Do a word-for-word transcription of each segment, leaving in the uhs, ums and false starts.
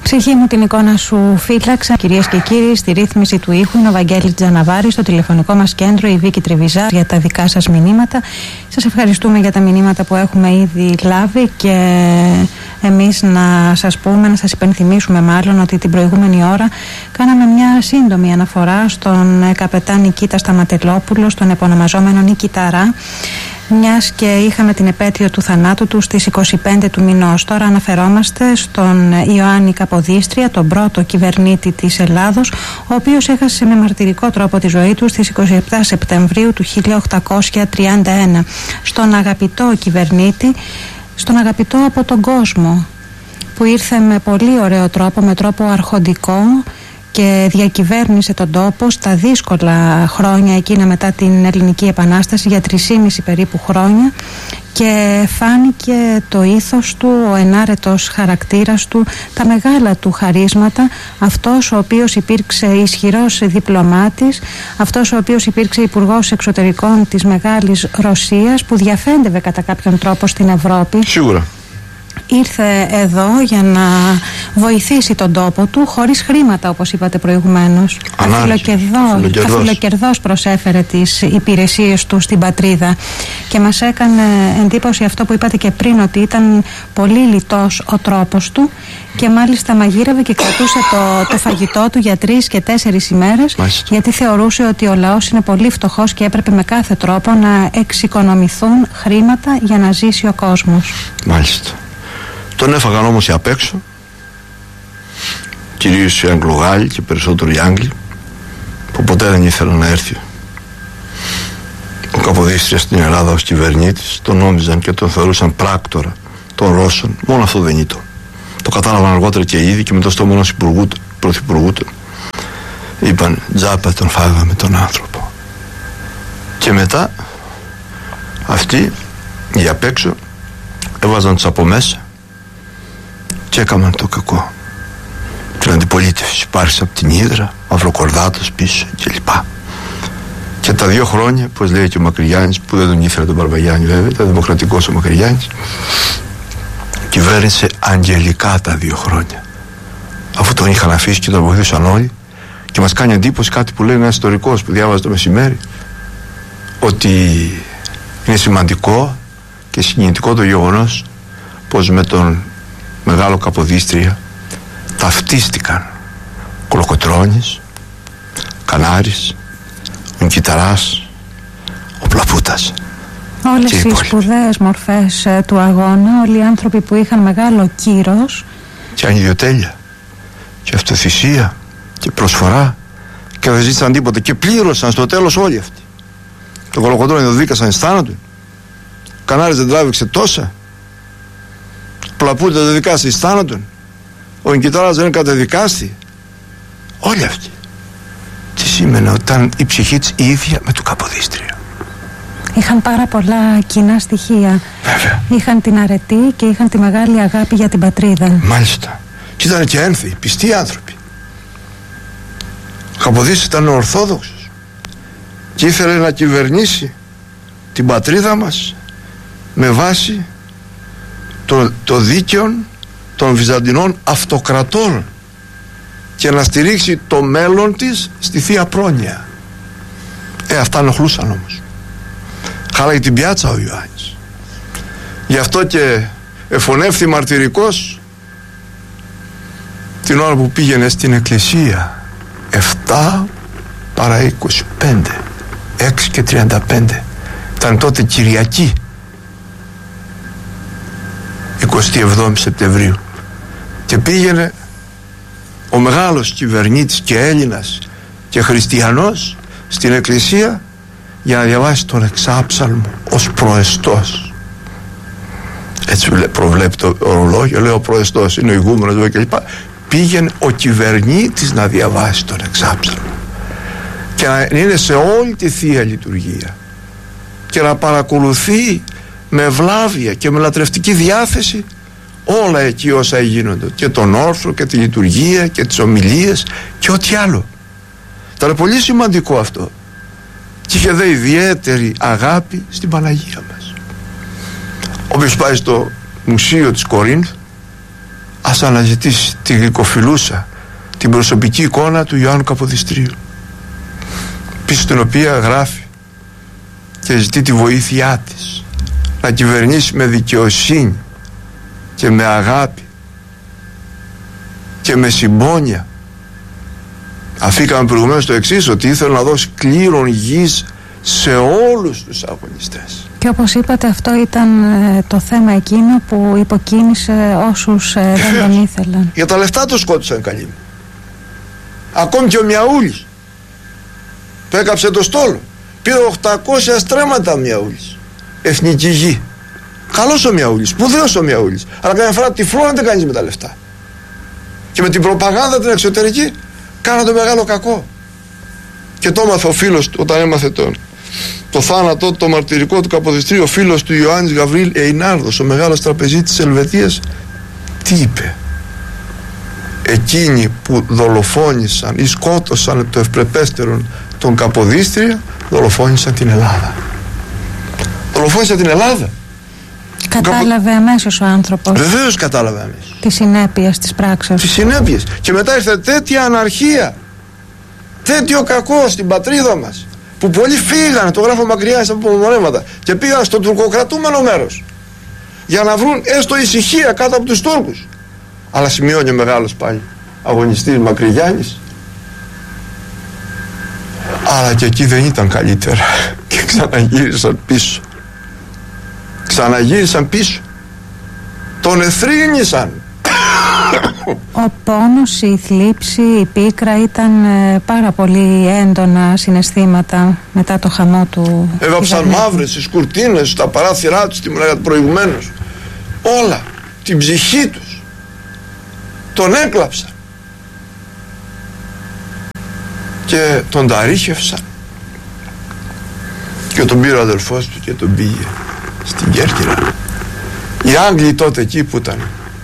Ψυχή μου την εικόνα σου φύλαξα. Κυρίες και κύριοι, στη ρύθμιση του ήχου είναι ο Βαγγέλης Τζαναβάρης, στο τηλεφωνικό μας κέντρο η Βίκη Τριβιζά για τα δικά σας μηνύματα. Σας ευχαριστούμε για τα μηνύματα που έχουμε ήδη λάβει και εμείς να σας πούμε, να σας υπενθυμίσουμε μάλλον ότι την προηγούμενη ώρα κάναμε μια σύντομη αναφορά στον καπετάν Νικήτα Σταματελόπουλο, στον επωνομαζόμενο Νικηταρά, μιας και είχαμε την επέτειο του θανάτου του στις είκοσι πέντε του μηνός. Τώρα αναφερόμαστε στον Ιωάννη Καποδίστρια, τον πρώτο κυβερνήτη της Ελλάδος, ο οποίος έχασε με μαρτυρικό τρόπο τη ζωή του στις είκοσι επτά Σεπτεμβρίου του χίλια οκτακόσια τριάντα ένα. Στον αγαπητό κυβερνήτη, στον αγαπητό από τον κόσμο, που ήρθε με πολύ ωραίο τρόπο, με τρόπο αρχοντικό, και διακυβέρνησε τον τόπο στα δύσκολα χρόνια εκείνα μετά την Ελληνική Επανάσταση, για τρισήμιση περίπου χρόνια, και φάνηκε το ήθος του, ο ενάρετος χαρακτήρας του, τα μεγάλα του χαρίσματα, αυτός ο οποίος υπήρξε ισχυρός διπλωμάτης, αυτός ο οποίος υπήρξε υπουργός εξωτερικών της Μεγάλης Ρωσίας, που διαφέντευε κατά κάποιον τρόπο στην Ευρώπη. Σίγουρα. Ήρθε εδώ για να βοηθήσει τον τόπο του χωρίς χρήματα, όπως είπατε προηγουμένως. Αφιλοκερδός προσέφερε τις υπηρεσίες του στην πατρίδα, και μας έκανε εντύπωση αυτό που είπατε και πριν, ότι ήταν πολύ λιτός ο τρόπος του, και μάλιστα μαγείρευε και κρατούσε το, το φαγητό του για τρεις και τέσσερις ημέρες, μάλιστα, γιατί θεωρούσε ότι ο λαός είναι πολύ φτωχός και έπρεπε με κάθε τρόπο να εξοικονομηθούν χρήματα για να ζήσει ο κόσμος. Μάλιστα. Τον έφαγαν όμως οι απ' έξω, κυρίως οι Αγγλογάλοι και περισσότερο οι Άγγλοι, που ποτέ δεν ήθελαν να έρθει ο Καποδίστριας στην Ελλάδα ως κυβερνήτης. Τον νόμιζαν και τον θεωρούσαν πράκτορα των Ρώσων. Μόνο αυτό δεν ήταν. Το κατάλαβαν αργότερα και οι ίδιοι, και με το στόμα ενός πρωθυπουργού του είπαν τζάπα τον φάγαμε τον άνθρωπο. Και μετά αυτοί οι απ' έξω έβαζαν τους από μέσα και έκαναν το κακό. Την αντιπολίτευση υπάρχει από την Ύδρα, Μαυροκορδάτος πίσω κλπ. Και τα δύο χρόνια, όπως λέει και ο Μακρυγιάννης, που δεν τον ήθελε τον Μπαρμπαγιάννη βέβαια, ήταν δημοκρατικός ο Μακρυγιάννης, κυβέρνησε αγγελικά τα δύο χρόνια, αφού τον είχαν αφήσει και τον βοηθούσαν όλοι. Και μας κάνει εντύπωση κάτι που λέει ένας ιστορικός που διάβαζε το μεσημέρι, ότι είναι σημαντικό και συγκινητικό το γεγονός πως με τον μεγάλο Καποδίστρια ταυτίστηκαν Κολοκοτρώνης, Κανάρης, ο Νικηταράς, ο Πλαπούτας. Όλες οι σπουδαίες μορφές ε, του αγώνα, όλοι οι άνθρωποι που είχαν μεγάλο κύρος και ανιδιοτέλεια και αυτοθυσία και προσφορά, και δεν ζήτησαν τίποτα και πλήρωσαν στο τέλος όλοι αυτοί. Το Κολοκοτρώνη το δίκασαν εις θάνατο, ο Κανάρης δεν τράβηξε τόσα, Πλαπούτα δεν δικάστη εις θάνατον, ο Νικηταράς δεν καταδικάστη. Όλοι αυτοί. Τι σήμαινε ότι ήταν η ψυχή της η ίδια με του Καποδίστρια. Είχαν πάρα πολλά κοινά στοιχεία. Βέβαια. Είχαν την αρετή και είχαν τη μεγάλη αγάπη για την πατρίδα. Μάλιστα. Και ήταν και ένθιοι, πιστοί άνθρωποι. Ο Καποδίστριος ήταν ορθόδοξος και ήθελε να κυβερνήσει την πατρίδα μας με βάση το, το δίκαιο των Βυζαντινών αυτοκρατόρων και να στηρίξει το μέλλον της στη Θεία Πρόνοια. Ε, αυτά ενοχλούσαν όμως. Χάλαγε την πιάτσα ο Ιωάννης. Γι' αυτό και εφωνεύθη μαρτυρικός την ώρα που πήγαινε στην εκκλησία, εφτά παρά είκοσι πέντε, έξι και τριάντα πέντε. Ήταν τότε Κυριακή, εικοστή εβδόμη Σεπτεμβρίου, και πήγαινε ο μεγάλος κυβερνήτης και Έλληνας και χριστιανός στην εκκλησία για να διαβάσει τον εξάψαλμο ως προεστός. Έτσι προβλέπει το ορολόγιο, λέει ο προεστός είναι ο ηγούμενος κλπ. Πήγαινε ο κυβερνήτης να διαβάσει τον εξάψαλμο και να είναι σε όλη τη Θεία Λειτουργία και να παρακολουθεί με ευλάβεια και με λατρευτική διάθεση όλα εκεί όσα γίνονται, και τον όρθρο και τη λειτουργία και τις ομιλίες και ό,τι άλλο. Ήταν πολύ σημαντικό αυτό και είχε δε ιδιαίτερη αγάπη στην Παναγία μας. Όποιος πάει στο μουσείο της Κορίνθου, ας αναζητήσει τη γλυκοφιλούσα, την προσωπική εικόνα του Ιωάννου Καποδιστρίου, πίσω στην οποία γράφει και ζητεί τη βοήθειά της να κυβερνήσει με δικαιοσύνη και με αγάπη και με συμπόνια. Αφήκαμε προηγουμένως το εξής, ότι ήθελε να δώσει κλήρον γης σε όλους τους αγωνιστές. Και όπως είπατε, αυτό ήταν ε, το θέμα εκείνο που υποκίνησε όσους ε, δεν τον ήθελαν. Για τα λεφτά το σκότωσαν, καλή μου. Ακόμη και ο Μιαούλης που έκαψε το στόλο πήρε οχτακόσια στρέμματα ο Μιαούλης. Εθνική γη. Καλός ο Μιαούλης, σπουδαίος ο Μιαούλης, αλλά καμιά φορά τυφλώνεται κανείς με τα λεφτά. Και με την προπαγάνδα την εξωτερική κάνα το μεγάλο κακό. Και το έμαθε ο φίλος του, όταν έμαθε τον, το θάνατο, το μαρτυρικό του Καποδιστρίου, ο φίλος του Ιωάννης Γαβρίλ Εϊνάρδος, ο μεγάλος τραπεζίτης της Ελβετίας, τι είπε? Εκείνοι που δολοφόνησαν ή σκότωσαν το ευπρεπέστερον τον Καποδίστρια, δολοφόνησαν την Ελλάδα. Δολοφόνησαν την Ελλάδα. Κατάλαβε Καπο... αμέσως ο άνθρωπος. Βεβαίως κατάλαβε αμέσως τις συνέπειες της πράξης. Τις συνέπειες. Και μετά ήρθε τέτοια αναρχία, τέτοιο κακό στην πατρίδα μας, που πολλοί φύγανε, το γράφω μακριά στα απομονέματα, και πήγαν στο τουρκοκρατούμενο μέρος για να βρουν έστω ησυχία κάτω από τους Τούρκους. Αλλά σημειώνει ο μεγάλος πάλι αγωνιστής Μακρυγιάννης, αλλά και εκεί δεν ήταν καλύτερα και ξαναγύρισαν πίσω. Ξαναγύρισαν πίσω. Τον εθρήνησαν. Ο πόνος, η θλίψη, η πίκρα ήταν ε, πάρα πολύ έντονα συναισθήματα μετά το χαμό του. Έβαψαν μαύρες στις κουρτίνες, στα παράθυρά τους, τι μου λέγατε προηγουμένως. Όλα, την ψυχή τους. Τον έκλαψαν. Και τον ταρίχευσαν. Και τον πήρε ο αδελφός του και τον πήγε στην Κέρκυρα. Οι Άγγλοι τότε εκεί που ήταν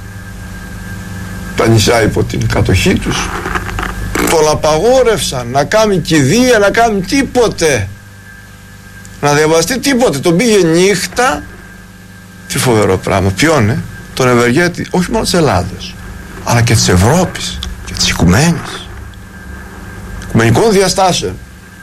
τα νησιά υπό την κατοχή τους, τον απαγόρευσαν να κάνει κηδεία, να κάνει τίποτε, να διαβαστεί τίποτε. Τον πήγε νύχτα. Τι φοβερό πράγμα. Ποιον? ε? Τον ευεργέτη, όχι μόνο της Ελλάδος, αλλά και της Ευρώπης και της οικουμένης, οικουμενικών διαστάσεων.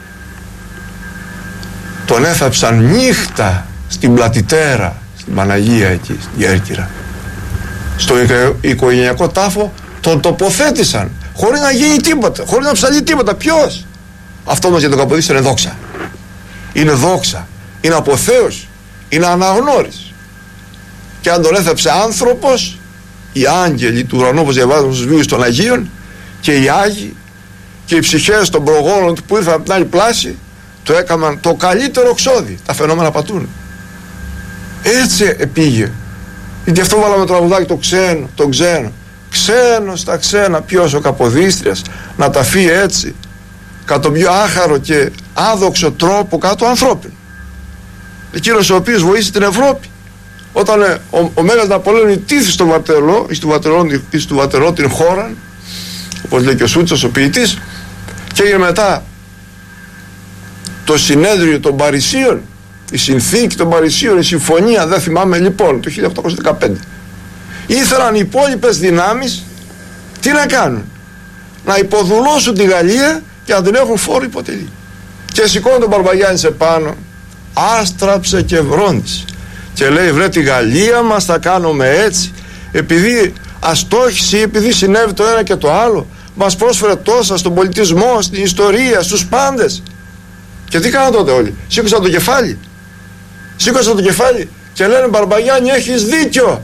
Τον έθαψαν νύχτα στην Πλατητέρα, στην Παναγία εκεί, στην Κέρκυρα. Στο οικογενειακό τάφο τον τοποθέτησαν χωρίς να γίνει τίποτα, χωρίς να ψαλεί τίποτα. Ποιος? Αυτό μας για τον Καποδίστρια είναι δόξα. Είναι δόξα, είναι αποθέωση, είναι αναγνώριση. Και αν τον έθαψε άνθρωπος, οι άγγελοι του ουρανού, όπως διαβάζουμε στους βίους των Αγίων, και οι Άγιοι και οι ψυχές των προγόνων του που ήρθαν από την άλλη πλάση, το έκαναν το καλύτερο ξόδι. Τα φαινόμενα πατούν. Έτσι επήγε. Γιατί αυτό βάλαμε το τραγουδάκι, το ξένο, το ξένο. Ξένο στα ξένα. Ποιος? Ο Καποδίστριας. Να τα φύγει έτσι, κατά τον πιο άχαρο και άδοξο τρόπο κάτω ανθρώπινο. Εκείνος ο οποίος βοήθησε την Ευρώπη. Όταν ε, ο, ο Μέγας Ναπολέων ιτήθη στο Βατερλό, εις του Βατερλό, εις του Βατερλό την χώρα, όπως λέει και ο Σούτσος ο ποιητής, και έγινε μετά το συνέδριο των Παρισίων, η συνθήκη των Παρισίων, η συμφωνία, δεν θυμάμαι λοιπόν, το χίλια οκτακόσια δεκαπέντε. Ήθελαν οι υπόλοιπες δυνάμεις τι να κάνουν? Να υποδουλώσουν τη Γαλλία και να την έχουν φόρο υποτελή. Και σηκώνει τον Μπαρμπαγιάννη επάνω, άστραψε και βρόντισε και λέει: βρε, τη Γαλλία μας θα κάνουμε έτσι, επειδή αστόχηση, επειδή συνέβη το ένα και το άλλο, μας πρόσφερε τόσα στον πολιτισμό, στην ιστορία, στους πάντες. Και τι κάναν τότε όλοι? Σήκωσαν το κεφάλι. Σήκωσαν το κεφάλι και λένε: Μπαρμπαγιάννη, έχεις δίκιο.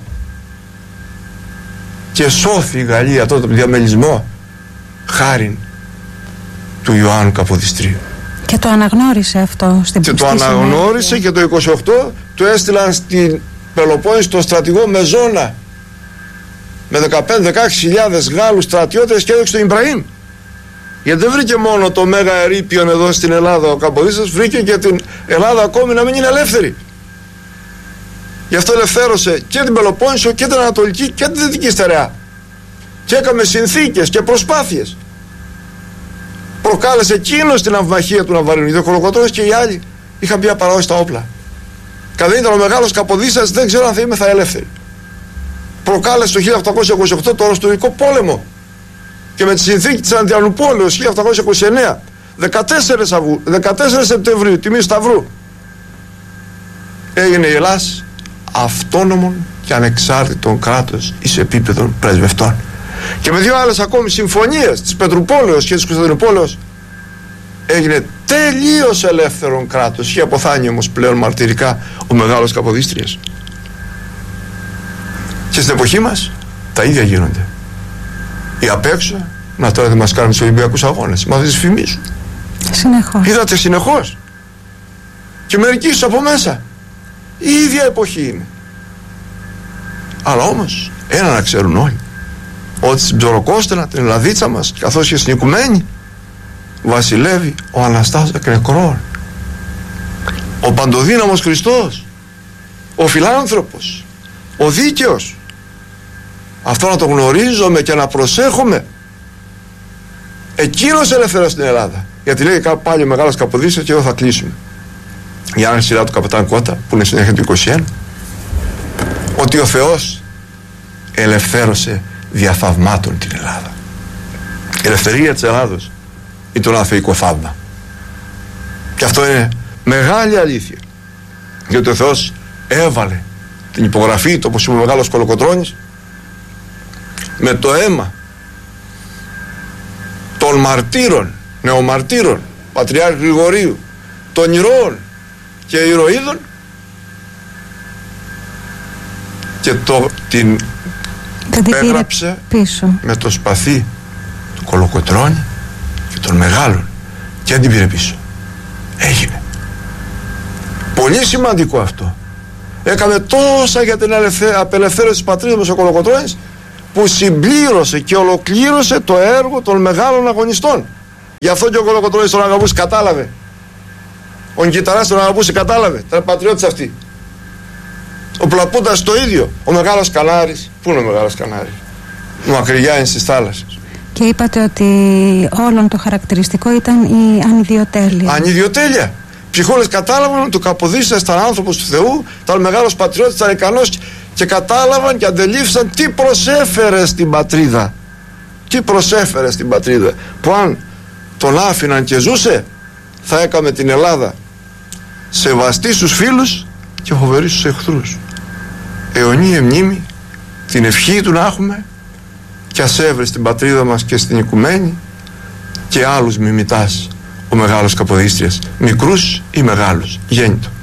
Και σώθη η Γαλλία τότε από τον διαμελισμό, χάριν του Ιωάννου Καποδιστρίου. Και το αναγνώρισε αυτό στην Και το αναγνώρισε συνέχεια. Και το είκοσι οκτώ του έστειλαν στην Πελοπόννησο τον στρατηγό Μεζόνα με δεκαπέντε με δεκαέξι χιλιάδες Γάλλους στρατιώτες και έδωξε τον Ιμπραήμ. Γιατί δεν βρήκε μόνο το Μέγα Ερείπιον εδώ στην Ελλάδα ο Καποδίστριας, βρήκε και την Ελλάδα ακόμη να μην είναι ελεύθερη. Γι' αυτό ελευθέρωσε και την Πελοπόννησο και την Ανατολική και την Δυτική Στερεά. Και έκαμε συνθήκες και προσπάθειες. Προκάλεσε εκείνος την αμβαχία του Ναβαρίνου. Γιατί ο Κολοκοτρώνης και οι άλλοι είχαν πια παραδώσει τα όπλα. Και αν δεν ήταν ο μεγάλος Καποδίστριας, δεν ξέρω αν θα είμαι θα ελεύθεροι. προκάλεσε το χίλια οκτακόσια είκοσι οκτώ το Ρωστοβικό πόλεμο και με τη συνθήκη της Αντιανουπόλεως χίλια οκτακόσια είκοσι εννέα δεκατέσσερα Σεπτεμβρίου, τιμή Σταυρού, έγινε η Ελλάδα αυτόνομον και ανεξάρτητον κράτος εις επίπεδων πρεσβευτών. Και με δύο άλλες ακόμη συμφωνίες της Πετρουπόλεως και της Κωνσταντινούπολεως έγινε τελείως ελεύθερον κράτος. Είχε αποθάνει όμως πλέον μαρτυρικά ο μεγάλος Καποδίστριας. Και στην εποχή μας τα ίδια γίνονται. Οι απ' έξω, να τώρα δεν μας κάνουν τους Ολυμπιακούς Αγώνες, μα δεν τις φημίζουν. Συνεχώς. Είδατε, συνεχώς. Και μερικοί στους από μέσα. Η ίδια εποχή είναι. Αλλά όμως ένα να ξέρουν όλοι, ότι στην Ψωροκόστενα, την Ελλαδίτσα μας, καθώς και στην Οικουμένη, βασιλεύει ο Αναστάσιος εκ νεκρών, ο παντοδύναμος Χριστός, ο φιλάνθρωπος, ο δίκαιος. Αυτό να το γνωρίζουμε και να προσέχουμε. Εκείνος ελευθέρωσε την Ελλάδα. Γιατί λέει πάλι ο μεγάλος Καποδίστριας, και εδώ θα κλείσουμε, για να σειρά του Καπετάν Κότα, που είναι συνέχεια του είκοσι ένα, ότι ο Θεός ελευθέρωσε διαθαυμάτων την Ελλάδα. Η ελευθερία της Ελλάδος είναι το αθεϊκό θαύμα. Και αυτό είναι μεγάλη αλήθεια. Γιατί ο Θεός έβαλε την υπογραφή του, όπως είπε ο μεγάλος Κολοκοτρώνης, με το αίμα των μαρτύρων, νεομαρτύρων, Πατριάρχη Γρηγορίου, των ηρώων και ηρωίδων, και το, την πέγραψε με το σπαθί του Κολοκοτρώνη και των μεγάλων, και δεν την πήρε πίσω. Έγινε. Πολύ σημαντικό αυτό. Έκαμε τόσα για την απελευθέρωση της πατρίδας μας ο Κολοκοτρώνης, που συμπλήρωσε και ολοκλήρωσε το έργο των μεγάλων αγωνιστών. Γι' αυτό και ο Κολοκοτρώνης τον αγαπούσε, κατάλαβε. Ο Νικηταράς τον αγαπούσε, κατάλαβε. Ήταν πατριώτης αυτοί. Ο Πλαπούντας το ίδιο. Ο μεγάλος Κανάρης. Πού είναι ο μεγάλος Κανάρης? Ο Μακρυγιάννης στις θάλασσες. Και είπατε ότι όλον το χαρακτηριστικό ήταν η ανιδιοτέλεια. Ανιδιοτέλεια. Ψυχόλες κατάλαβαν ότι ο Καποδίστριας ήταν άνθρωπος του Θεού, ήταν μεγάλος πατριώτης, ήταν ικανός, και κατάλαβαν και αντελήφθησαν τι προσέφερε στην πατρίδα. Τι προσέφερε στην πατρίδα. Που αν τον άφηναν και ζούσε, θα έκαμε την Ελλάδα σεβαστή στους φίλους και φοβερή στους εχθρούς. Αιωνία μνήμη, την ευχή του να έχουμε, και ας έβρε στην πατρίδα μας και στην Οικουμένη και άλλους μιμητάς ο μεγάλος Καποδίστριας, μικρούς ή μεγάλους, γέννητο.